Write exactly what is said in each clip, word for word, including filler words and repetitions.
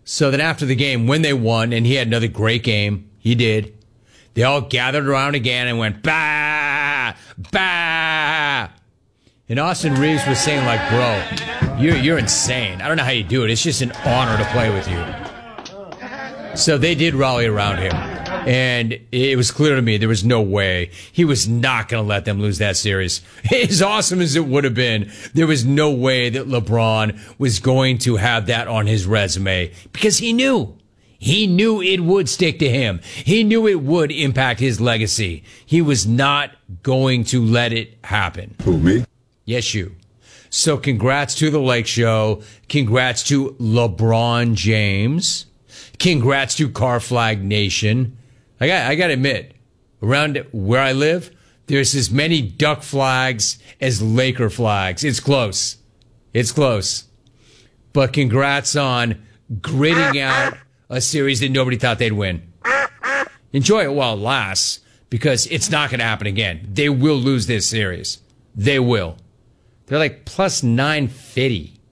So then after the game, when they won, and he had another great game, he did, they all gathered around again and went, bah, bah. And Austin Reeves was saying, like, bro, you're, you're insane. I don't know how you do it. It's just an honor to play with you. So they did rally around him. And it was clear to me there was no way he was not going to let them lose that series. As awesome as it would have been, there was no way that LeBron was going to have that on his resume because he knew. He knew it would stick to him. He knew it would impact his legacy. He was not going to let it happen. Who, me? Yes, you. So congrats to the Lake Show. Congrats to LeBron James. Congrats to Car Flag Nation. I got, I got to admit, around where I live, there's as many duck flags as Laker flags. It's close. It's close. But congrats on gritting out a series that nobody thought they'd win. Enjoy it while it lasts, because it's not going to happen again. They will lose this series. They will. They're like plus nine fifty.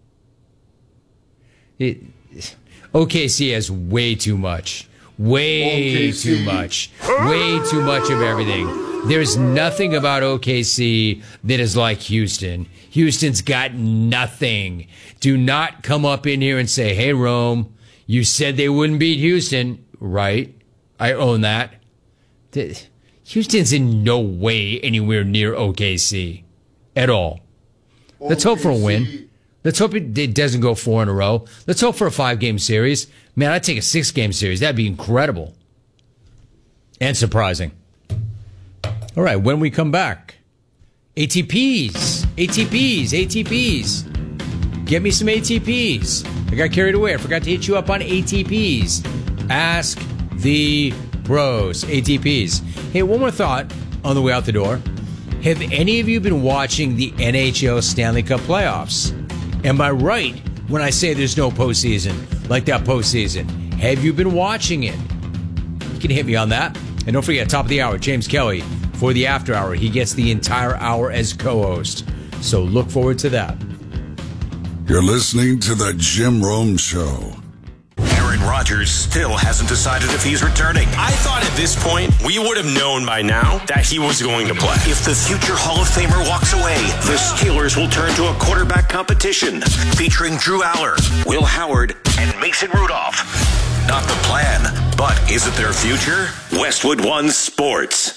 It, O K C has way too much. Way O K C. Too much. Way too much of everything. There's nothing about O K C that is like Houston. Houston's got nothing. Do not come up in here and say, hey, Rome, you said they wouldn't beat Houston. Right. I own that. Houston's in no way anywhere near O K C at all. Let's hope for a win. Let's hope it doesn't go four in a row. Let's hope for a five-game series. Man, I'd take a six-game series. That'd be incredible. And surprising. All right, when we come back, A T Ps, A T Ps, A T Ps. Get me some A T Ps. I got carried away. I forgot to hit you up on A T Ps. Ask the Bros, A T Ps. Hey, one more thought on the way out the door. Have any of you been watching the N H L Stanley Cup playoffs? Am I right when I say there's no postseason like that postseason? Have you been watching it? You can hit me on that. And don't forget, top of the hour, James Kelly for the after hour. He gets the entire hour as co-host. So look forward to that. You're listening to the Jim Rome Show. Aaron Rodgers still hasn't decided if he's returning. I thought at this point we would have known by now that he was going to play. If the future Hall of Famer walks away, the Steelers will turn to a quarterback competition featuring Drew Aller, Will Howard, and Mason Rudolph. Not the plan, but is it their future? Westwood One Sports.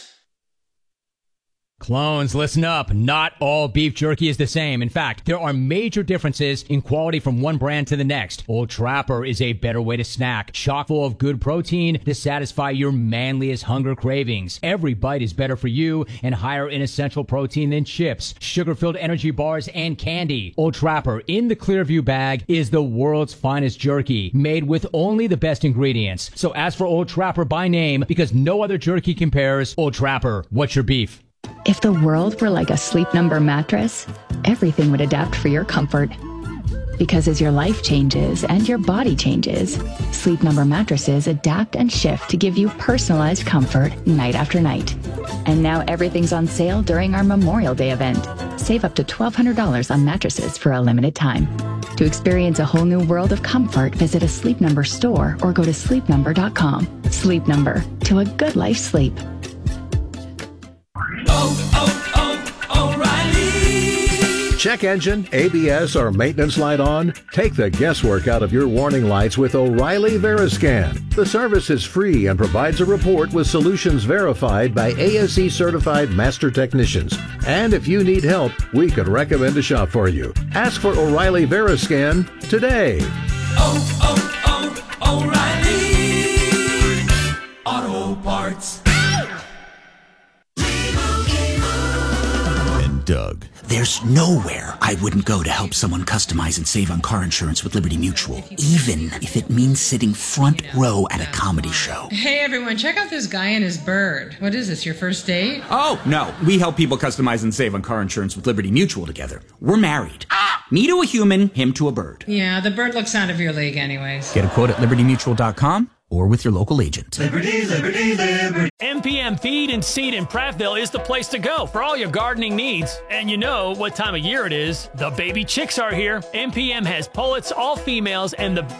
Clones, listen up. Not all beef jerky is the same. In fact, there are major differences in quality from one brand to the next. Old Trapper is a better way to snack, chock full of good protein to satisfy your manliest hunger cravings. Every bite is better for you and higher in essential protein than chips, sugar-filled energy bars, and candy. Old Trapper in the Clearview bag is the world's finest jerky, made with only the best ingredients. So ask for Old Trapper by name because no other jerky compares. Old Trapper, what's your beef? If the world were like a Sleep Number mattress, everything would adapt for your comfort. Because as your life changes and your body changes, Sleep Number mattresses adapt and shift to give you personalized comfort night after night. And now everything's on sale during our Memorial Day event. Save up to twelve hundred dollars on mattresses for a limited time. To experience a whole new world of comfort, visit a Sleep Number store or go to sleep number dot com. Sleep Number, to a good life sleep. Oh, oh, O'Reilly. Check engine, A B S, or maintenance light on? Take the guesswork out of your warning lights with O'Reilly Veriscan. The service is free and provides a report with solutions verified by A S E certified master technicians. And if you need help, we could recommend a shop for you. Ask for O'Reilly Veriscan today. Oh, oh, oh, O'Reilly Auto Parts. Doug. There's nowhere I wouldn't go to help someone customize and save on car insurance with Liberty Mutual, even if it means sitting front row at a comedy show. Hey everyone, check out this guy and his bird. What is this, your first date? Oh, no. We help people customize and save on car insurance with Liberty Mutual together. We're married. Me to a human, him to a bird. Yeah, the bird looks out of your league anyways. Get a quote at liberty mutual dot com or with your local agent. Liberty, Liberty, Liberty. M P M Feed and Seed in Prattville is the place to go for all your gardening needs. And you know what time of year it is. The baby chicks are here. M P M has pullets, all females, and the